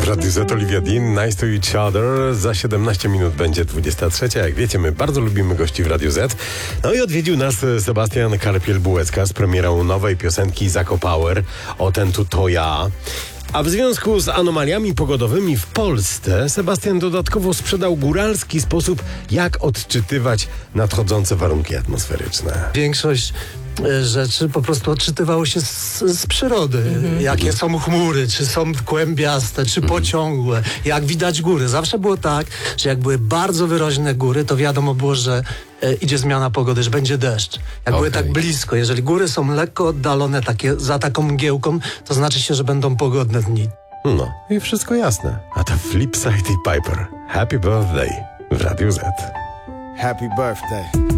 Radiu Z, Olivia Dean, Nice to Each Other. Za 17 minut będzie 23. Jak wiecie, my bardzo lubimy gości w Radiu Z. No i odwiedził nas Sebastian Karpiel-Bułecka z premierą nowej piosenki Zako Power, O ten tu to ja. A w związku z anomaliami pogodowymi w Polsce Sebastian dodatkowo sprzedał góralski sposób, jak odczytywać nadchodzące warunki atmosferyczne. Większość rzeczy po prostu odczytywało się z przyrody. Jakie są chmury, czy są kłębiaste, czy pociągłe, jak widać góry. Zawsze było tak, że jak były bardzo wyraźne góry, to wiadomo było, że idzie zmiana pogody, że będzie deszcz. Jak były tak blisko, jeżeli góry są lekko oddalone za taką mgiełką, to znaczy się, że będą pogodne dni. No i wszystko jasne. A to Flipside i Piper. Happy Birthday w Radiu Z. Happy birthday.